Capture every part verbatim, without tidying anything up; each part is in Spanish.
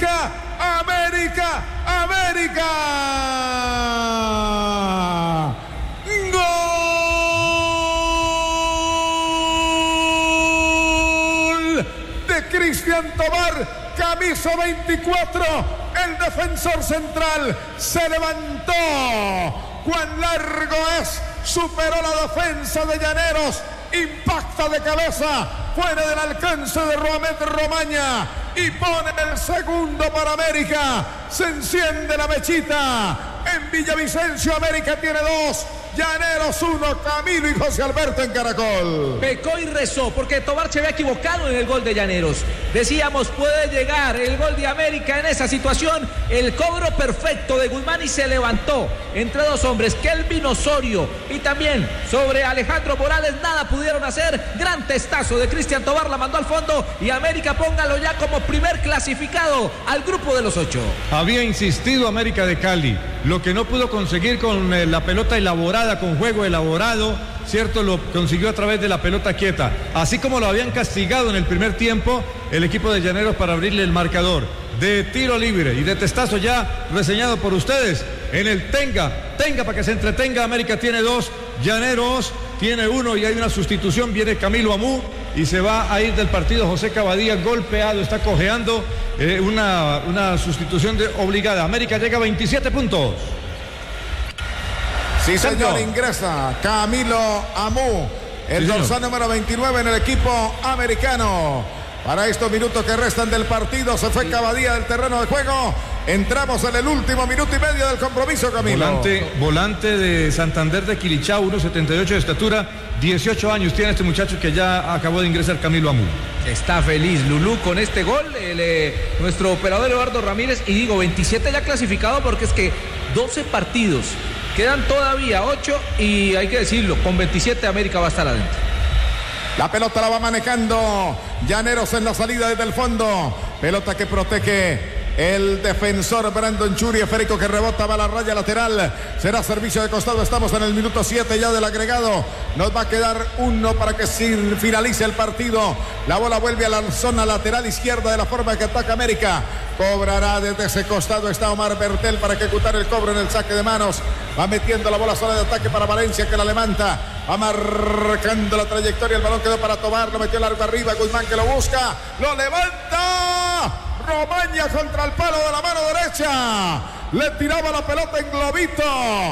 América, América, América. Gol de Cristian Tobar. Camisa veinticuatro, el defensor central se levantó. Cuán largo es, superó la defensa de Llaneros, impacta de cabeza, fuera del alcance de Roamed Romaña y pone el segundo para América. Se enciende la mechita. En Villavicencio América tiene dos, Llaneros uno, Camilo y José Alberto en Caracol. Pecó y rezó porque Tobar se había equivocado en el gol de Llaneros. Decíamos, puede llegar el gol de América en esa situación. El cobro perfecto de Guzmán y se levantó entre dos hombres, Kelvin Osorio y también sobre Alejandro Morales. Nada pudieron hacer. Gran testazo de Cristian Tobar, la mandó al fondo y América, póngalo ya como primer clasificado al grupo de los ocho. Había insistido América de Cali, lo que no pudo conseguir con eh, la pelota elaborada, con juego elaborado, cierto, lo consiguió a través de la pelota quieta, así como lo habían castigado en el primer tiempo el equipo de Llaneros para abrirle el marcador de tiro libre y de testazo ya reseñado por ustedes en el Tenga, Tenga para que se entretenga. América tiene dos, Llaneros tiene uno y hay una sustitución, viene Camilo Amú y se va a ir del partido José Cavadía, golpeado, está cojeando, eh, una, una sustitución de obligada. América llega a veintisiete puntos. Sí, señor, ingresa Camilo Amú, el sí, dorsal número veintinueve en el equipo americano. Para estos minutos que restan del partido, se fue Cavadía del terreno de juego. Entramos en el último minuto y medio del compromiso, Camilo. Volante, volante de Santander de Quilichá, uno setenta y ocho de estatura, dieciocho años tiene este muchacho que ya acabó de ingresar, Camilo Amú. Está feliz Lulú con este gol, el, eh, nuestro operador Eduardo Ramírez, y digo, veintisiete ya clasificado porque es que doce partidos, quedan todavía ocho y hay que decirlo, con veintisiete América va a estar adentro. La pelota la va manejando Llaneros en la salida desde el fondo. Pelota que protege el defensor Brandon Churi, Férico que rebota, va a la raya lateral. Será servicio de costado. Estamos en el minuto siete ya del agregado. Nos va a quedar uno para que finalice el partido. La bola vuelve a la zona lateral izquierda de la forma que ataca América. Cobrará desde ese costado. Está Omar Bertel para ejecutar el cobro en el saque de manos. Va metiendo la bola zona de ataque para Valencia que la levanta. Va marcando la trayectoria. El balón quedó para Tobar. Lo metió largo arriba. Guzmán que lo busca. Lo levanta. Romaña contra el palo de la mano derecha. Le tiraba la pelota en globito.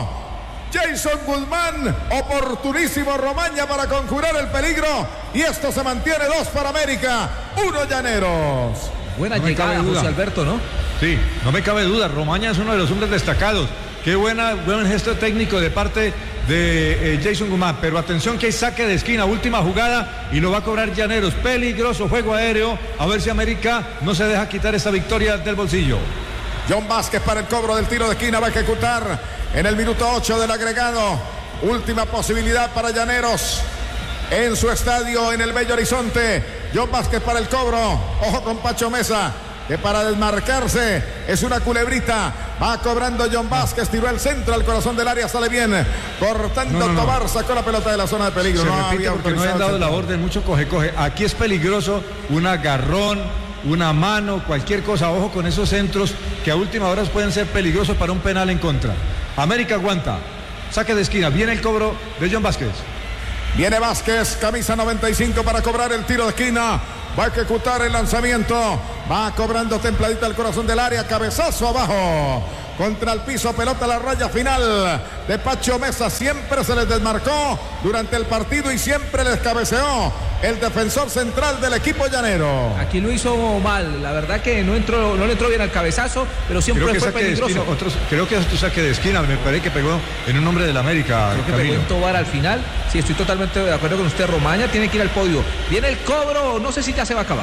Jason Guzmán. Oportunísimo Romaña para conjurar el peligro. Y esto se mantiene dos para América. Uno Llaneros. Buena no llegada, José Alberto, ¿no? Sí, no me cabe duda. Romaña es uno de los hombres destacados. Qué buena, buen gesto técnico de parte de eh, Jason Guzmán. Pero atención que hay saque de esquina, última jugada y lo va a cobrar Llaneros. Peligroso juego aéreo. A ver si América no se deja quitar esa victoria del bolsillo. John Vázquez para el cobro del tiro de esquina. Va a ejecutar en el minuto ocho del agregado. Última posibilidad para Llaneros en su estadio en el Bello Horizonte. John Vázquez para el cobro. Ojo con Pacho Mesa, que para desmarcarse es una culebrita. Va cobrando John Vázquez, tiró el centro al corazón del área, sale bien. Cortando no, no, no. Tobar, sacó la pelota de la zona de peligro. Se no repite había porque no habían dado la orden, mucho coge-coge. Aquí es peligroso, un agarrón, una mano, cualquier cosa. Ojo con esos centros que a última hora pueden ser peligrosos para un penal en contra. América aguanta, saque de esquina, viene el cobro de John Vázquez. Viene Vázquez, camisa noventa y cinco para cobrar el tiro de esquina. Va a ejecutar el lanzamiento. Va cobrando templadita el corazón del área. Cabezazo abajo. Contra el piso, pelota a la raya final de Pacho Mesa. Siempre se les desmarcó durante el partido y siempre les cabeceó el defensor central del equipo llanero. Aquí lo hizo mal, la verdad que no entró, no le entró bien al cabezazo, pero siempre creo que fue peligroso. Esquina, otros, creo que es tu saque de esquina, me parece que pegó en un hombre del América. Creo que Camilo. Pegó en Tobar al final. Sí, estoy totalmente de acuerdo con usted. Romaña tiene que ir al podio. Viene el cobro, no sé si ya se va a acabar.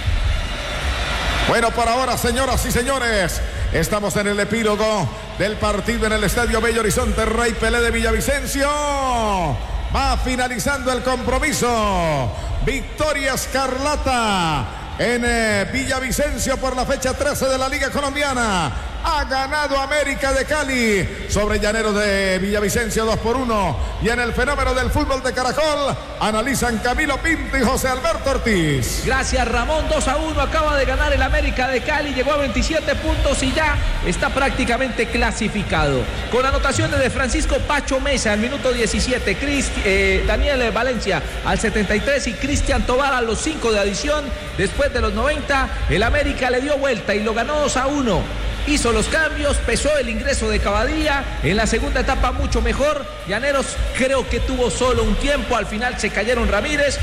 Bueno, por ahora, señoras y señores, estamos en el epílogo del partido en el Estadio Bello Horizonte Rey Pelé de Villavicencio. Va finalizando el compromiso. Victoria Escarlata en eh, Villavicencio por la fecha trece de la Liga Colombiana. Ha ganado América de Cali sobre Llaneros de Villavicencio dos por uno. Y en el fenómeno del fútbol de Caracol analizan Camilo Pinto y José Alberto Ortiz. Gracias, Ramón. dos a uno acaba de ganar el América de Cali, llegó a veintisiete puntos y ya está prácticamente clasificado. Con anotaciones de Francisco Pacho Mesa al minuto diecisiete, Chris, eh, Daniel Valencia al setenta y tres y Cristian Tobar a los cinco de adición. Después de los noventa, el América le dio vuelta y lo ganó dos a uno. Hizo los cambios, pesó el ingreso de Cavadía. En la segunda etapa mucho mejor. Llaneros creo que tuvo solo un tiempo. Al final se cayeron Ramírez.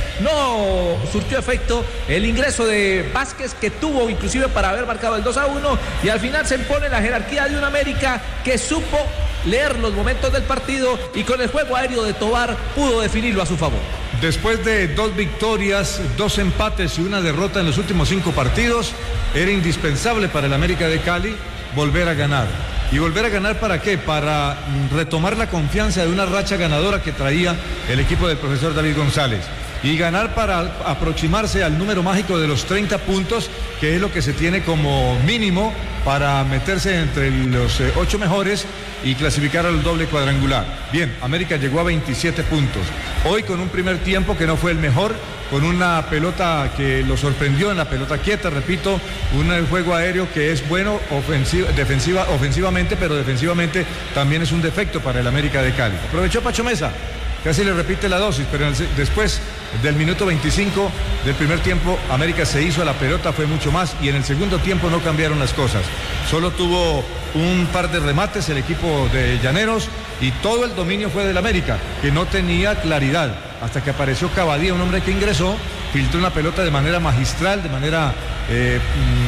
No surtió efecto el ingreso de Vázquez, que tuvo inclusive para haber marcado el dos a uno. Y al final se impone la jerarquía de un América que supo leer los momentos del partido y con el juego aéreo de Tobar pudo definirlo a su favor. Después de dos victorias, dos empates y una derrota en los últimos cinco partidos, era indispensable para el América de Cali volver a ganar. ¿Y volver a ganar para qué? Para retomar la confianza de una racha ganadora que traía el equipo del profesor David González. Y ganar para aproximarse al número mágico de los treinta puntos, que es lo que se tiene como mínimo para meterse entre los eh, ocho mejores y clasificar al doble cuadrangular. Bien, América llegó a veintisiete puntos. Hoy con un primer tiempo que no fue el mejor, con una pelota que lo sorprendió en la pelota quieta, repito, un juego aéreo que es bueno ofensiva, defensiva, ofensivamente, pero defensivamente también es un defecto para el América de Cali. Aprovechó Pacho Mesa, casi le repite la dosis, pero después del minuto veinticinco del primer tiempo, América se hizo a la pelota, fue mucho más, y en el segundo tiempo no cambiaron las cosas. Solo tuvo un par de remates el equipo de Llaneros y todo el dominio fue del América, que no tenía claridad, hasta que apareció Cavadía, un hombre que ingresó, filtró una pelota de manera magistral, de manera eh,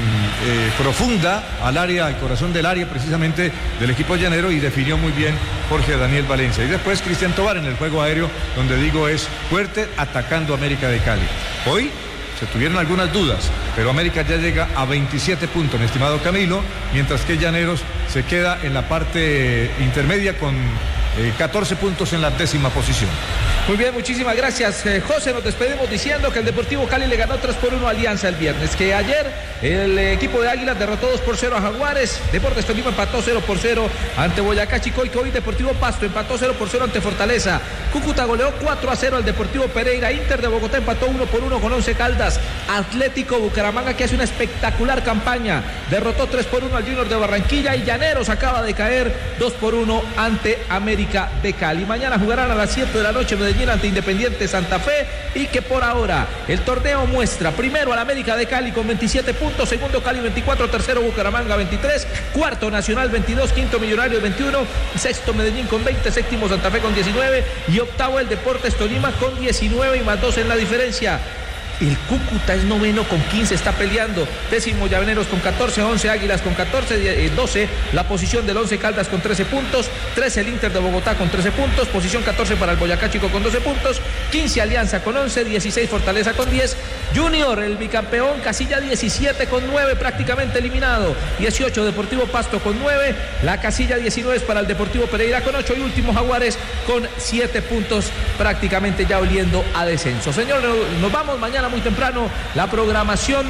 eh, profunda al área, al corazón del área precisamente del equipo llanero, y definió muy bien Jorge Daniel Valencia. Y después Cristian Tobar en el juego aéreo, donde digo es fuerte, atacando a América de Cali. Hoy se tuvieron algunas dudas, pero América ya llega a veintisiete puntos, mi estimado Camilo, mientras que Llaneros se queda en la parte intermedia con eh, catorce puntos en la décima posición. Muy bien, muchísimas gracias, eh, José. Nos despedimos diciendo que el Deportivo Cali le ganó tres por uno a Alianza el viernes, que ayer el eh, equipo de Águilas derrotó dos por cero a Jaguares, Deportes Tolima empató cero por cero ante Boyacá Chico, y que hoy Deportivo Pasto empató cero por cero ante Fortaleza. Cúcuta goleó cuatro a cero al Deportivo Pereira, Inter de Bogotá empató uno por uno con Once Caldas, Atlético Bucaramanga, que hace una espectacular campaña, derrotó tres por uno al Junior de Barranquilla, y Llaneros acaba de caer dos por uno ante América de Cali. Mañana jugarán a las siete de la noche Medellín ante Independiente Santa Fe, y que por ahora el torneo muestra primero al América de Cali con veintisiete puntos, segundo Cali veinticuatro, tercero Bucaramanga veintitrés, cuarto Nacional veintidós, quinto Millonarios veintiuno, sexto Medellín con veinte, séptimo Santa Fe con diecinueve y octavo el Deportes Tolima con diecinueve y más dos en la diferencia. El Cúcuta es noveno con quince, está peleando. Décimo Llaneros con catorce, once Águilas con catorce, doce la posición del Once Caldas con trece puntos, trece el Inter de Bogotá con trece puntos, posición catorce para el Boyacá Chico con doce puntos, quince Alianza con once, dieciséis Fortaleza con diez, Junior el bicampeón casilla diecisiete con nueve, prácticamente eliminado, dieciocho Deportivo Pasto con nueve, la casilla diecinueve es para el Deportivo Pereira con ocho, y último Jaguares con siete puntos, prácticamente ya oliendo a descenso. Señor, nos vamos mañana muy temprano, la programación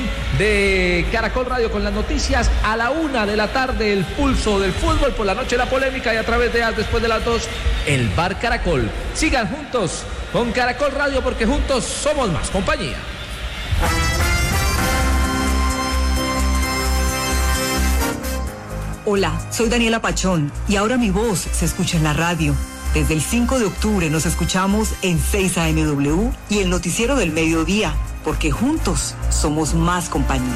de Caracol Radio con las noticias a la una de la tarde, el pulso del fútbol, por la noche la polémica, y a través de después de las dos el Bar Caracol. Sigan juntos con Caracol Radio, porque juntos somos más compañía. Hola, soy Daniela Pachón y ahora mi voz se escucha en la radio. Desde el cinco de octubre nos escuchamos en seis A M W y el noticiero del mediodía, porque juntos somos más compañía.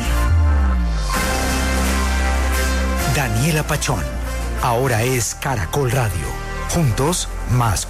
Daniela Pachón, ahora es Caracol Radio. Juntos, más compañía.